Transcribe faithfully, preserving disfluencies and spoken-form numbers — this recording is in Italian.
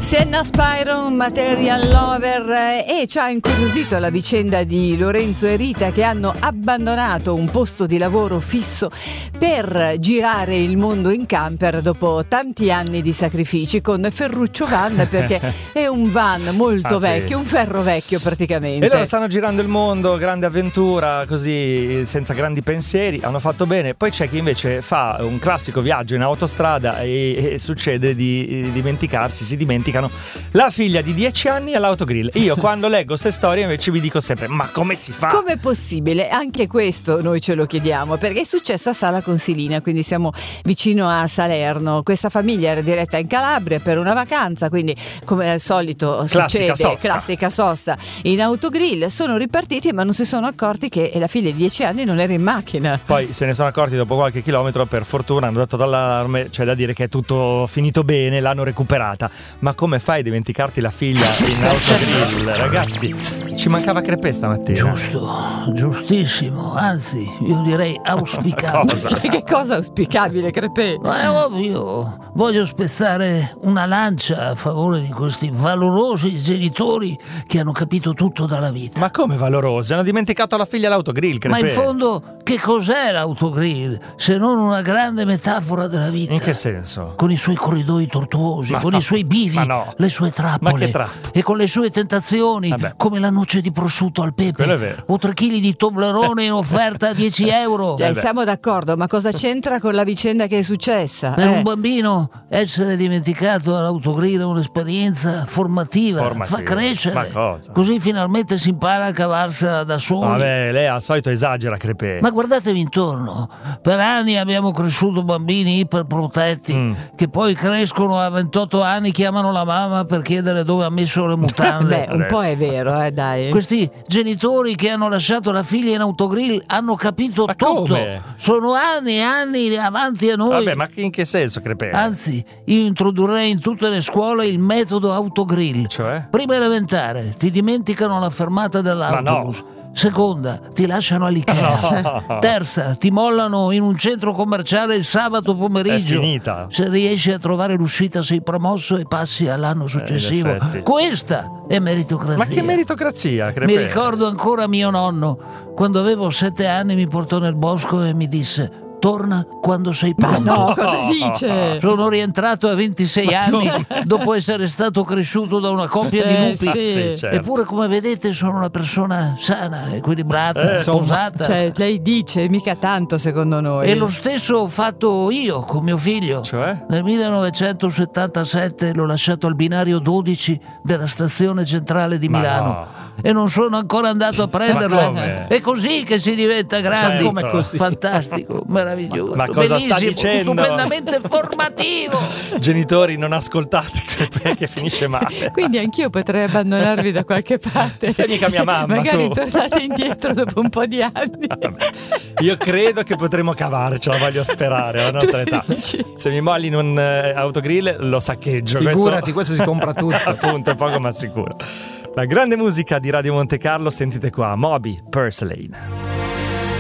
Senna Spyro, Material Lover, e ci ha incuriosito la vicenda di Lorenzo e Rita che hanno abbandonato un posto di lavoro fisso per girare il mondo in camper dopo tanti anni di sacrifici con Ferruccio Van, perché è un van molto ah, vecchio, sì. un ferro vecchio praticamente. E loro stanno girando il mondo, grande avventura, così senza grandi pensieri, hanno fatto bene. Poi c'è chi invece fa un classico viaggio in autostrada e, e succede di, di dimenticarsi, si dimenticano la figlia di dieci anni all'autogrill. Io quando leggo queste storie invece mi dico sempre: ma come si fa? Com'è possibile? Anche questo noi ce lo chiediamo, perché è successo a Sala Consilina, quindi siamo vicino a Salerno. Questa famiglia era diretta in Calabria per una vacanza, quindi come al solito classica succede, sosta. classica sosta in autogrill. Sono ripartiti ma non si sono accorti che la figlia di dieci anni non era in macchina. Poi se ne sono accorti dopo qualche chilometro, per fortuna hanno dato d'allarme, c'è da dire che è tutto finito bene, l'hanno recuperata. Ma come fai a dimenticarti la figlia in autogrill? Ragazzi, ci mancava Crepè stamattina. Giusto, giustissimo, anzi io direi auspicabile. Cosa? Che cosa auspicabile, Crepè? Ma è ovvio, voglio spezzare una lancia a favore di questi valorosi genitori che hanno capito tutto dalla vita. Ma come valorosi? Hanno dimenticato la figlia all'autogrill, Crepè. Ma in fondo che cos'è l'autogrill se non una grande metafora della vita? In che senso? Con i suoi corridoi tortuosi, ma con no, i suoi bivi, no. le sue trappole. Ma che trappole? E con le sue tentazioni, Vabbè. come la noce di prosciutto al pepe. Quello è vero. O tre chili di Toblerone in offerta a dieci euro. Eh, siamo d'accordo, ma cosa c'entra con la vicenda che è successa? Per eh? un bambino essere dimenticato all'autogrill è un'esperienza formativa, Formativa. fa crescere. Ma cosa? Così finalmente si impara a cavarsela da soli. Vabbè, lei al solito esagera, Crepè. Ma guardatevi intorno, per anni abbiamo cresciuto bambini iperprotetti Mm. che poi crescono a ventotto anni, chiamano la mamma per chiedere dove ha messo le mutande. Beh, un po' è vero, eh, dai. Questi genitori che hanno lasciato la figlia in autogrill hanno capito Ma tutto. come? Sono anni e anni avanti a noi. Vabbè, ma in che senso, Crepè? Anzi, io introdurrei in tutte le scuole il metodo autogrill. Cioè? Prima elementare, ti dimenticano la fermata dell'autobus. Ma Seconda, ti lasciano all'Ikea. No. Terza, ti mollano in un centro commerciale il sabato pomeriggio. È finita. Se riesci a trovare l'uscita sei promosso e passi all'anno successivo. in effetti. Questa è meritocrazia. Ma che meritocrazia, Crepè? Mi ricordo ancora mio nonno, quando avevo sette anni mi portò nel bosco e mi disse: torna quando sei Ma pronto. no, cosa dice? Sono rientrato a ventisei anni dopo essere stato cresciuto da una coppia di Eh, lupi. sì. Sì, certo. Eppure, come vedete, sono una persona sana, equilibrata, Eh, sposata. Cioè, lei dice, mica tanto secondo noi. E lo stesso ho fatto io con mio figlio. Cioè? Nel millenovecentosettantasette l'ho lasciato al binario dodici della stazione centrale di Ma Milano. no. E non sono ancora andato a prenderlo. come? È così che si diventa grandi. Certo. Come così? Fantastico, meraviglioso, Ma cosa sta bellissimo, dicendo? stupendamente formativo. Genitori, non ascoltate Crepè che finisce male. Quindi anch'io potrei abbandonarvi da qualche parte. Sei mica mia mamma, Magari tu. tornate indietro dopo un po' di anni. Io credo che potremo cavarcela, voglio sperare, alla nostra Tu età. dici? Se mi molli in un eh, autogrill lo saccheggio. Figurati, questo si compra tutto. Appunto, poco ma sicuro. La grande musica di Radio Monte Carlo, sentite qua, Moby Purslane.